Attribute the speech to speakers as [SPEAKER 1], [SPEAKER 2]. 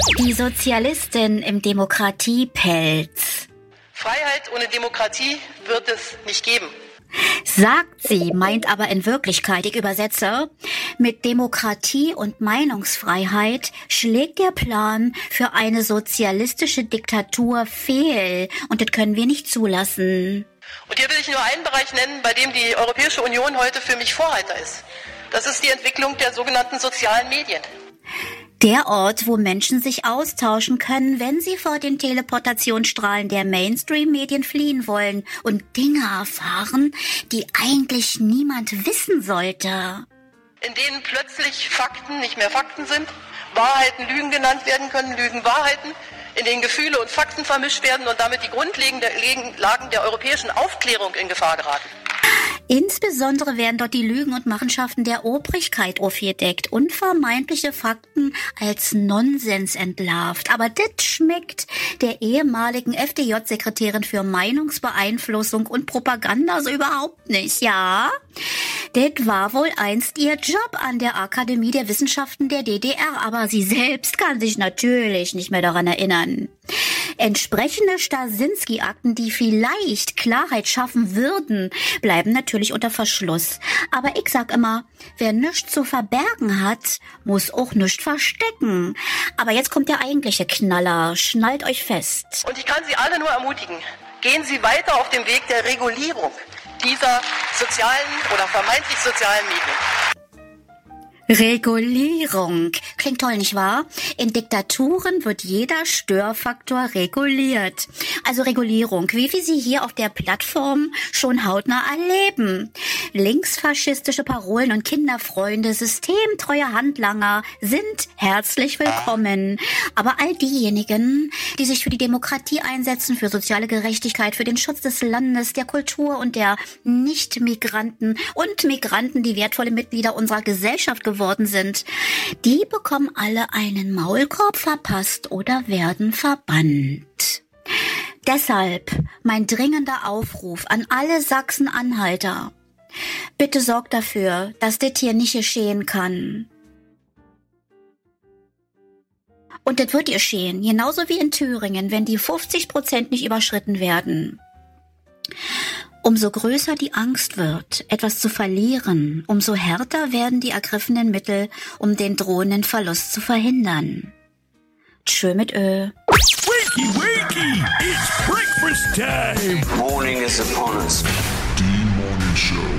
[SPEAKER 1] Die Sozialistin im Demokratiepelz.
[SPEAKER 2] Freiheit ohne Demokratie wird es nicht geben.
[SPEAKER 1] Sagt sie, meint aber in Wirklichkeit, ich übersetze, mit Demokratie und Meinungsfreiheit schlägt der Plan für eine sozialistische Diktatur fehl. Und das können wir nicht zulassen.
[SPEAKER 2] Und hier will ich nur einen Bereich nennen, bei dem die Europäische Union heute für mich Vorreiter ist. Das ist die Entwicklung der sogenannten sozialen Medien.
[SPEAKER 1] Der Ort, wo Menschen sich austauschen können, wenn sie vor den Teleportationsstrahlen der Mainstream-Medien fliehen wollen und Dinge erfahren, die eigentlich niemand wissen sollte.
[SPEAKER 2] In denen plötzlich Fakten nicht mehr Fakten sind, Wahrheiten Lügen genannt werden können, Lügen Wahrheiten, in denen Gefühle und Fakten vermischt werden und damit die grundlegenden Lagen der europäischen Aufklärung in Gefahr geraten.
[SPEAKER 1] Insbesondere werden dort die Lügen und Machenschaften der Obrigkeit aufgedeckt und vermeintliche Fakten als Nonsens entlarvt. Aber das schmeckt der ehemaligen FDJ-Sekretärin für Meinungsbeeinflussung und Propaganda so überhaupt nicht, ja? Das war wohl einst ihr Job an der Akademie der Wissenschaften der DDR, aber sie selbst kann sich natürlich nicht mehr daran erinnern. Entsprechende Stasinski-Akten, die vielleicht Klarheit schaffen würden, bleiben natürlich unter Verschluss. Aber ich sag immer, wer nichts zu verbergen hat, muss auch nichts verstecken. Aber jetzt kommt der eigentliche Knaller. Schnallt euch fest.
[SPEAKER 2] Und ich kann Sie alle nur ermutigen, gehen Sie weiter auf dem Weg der Regulierung dieser sozialen oder vermeintlich sozialen Medien.
[SPEAKER 1] Regulierung. Klingt toll, nicht wahr? In Diktaturen wird jeder Störfaktor reguliert. Also Regulierung, wie wir sie hier auf der Plattform schon hautnah erleben. Linksfaschistische Parolen und Kinderfreunde, systemtreue Handlanger sind herzlich willkommen. Aber all diejenigen, die sich für die Demokratie einsetzen, für soziale Gerechtigkeit, für den Schutz des Landes, der Kultur und der Nicht-Migranten und Migranten, die wertvolle Mitglieder unserer Gesellschaft geworden sind, die bekommen alle einen Maulkorb verpasst oder werden verbannt. Deshalb mein dringender Aufruf an alle Sachsen-Anhalter. Bitte sorgt dafür, dass das hier nicht geschehen kann. Und das wird geschehen, genauso wie in Thüringen, wenn die 50% nicht überschritten werden. Umso größer die Angst wird, etwas zu verlieren, umso härter werden die ergriffenen Mittel, um den drohenden Verlust zu verhindern. Tschö mit Ö.
[SPEAKER 3] Wakey, wakey! It's breakfast time!
[SPEAKER 4] Morning is upon us.
[SPEAKER 3] Die Morning Show.